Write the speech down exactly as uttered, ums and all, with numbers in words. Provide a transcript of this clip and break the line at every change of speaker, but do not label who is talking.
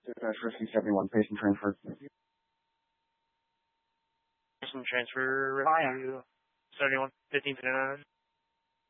Dispatch Rescue seventy-one, patient transfer.
Patient transfer, review, seventy-one, fifteen fifty-nine.